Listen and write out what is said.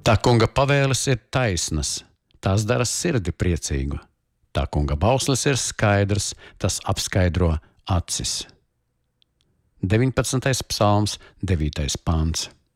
Tā kunga pavēles ir taisnas, tās dara sirdi priecīgu. Tā kunga bauslis ir skaidrs, tas apskaidro acis. 19. psalms, 9. pants.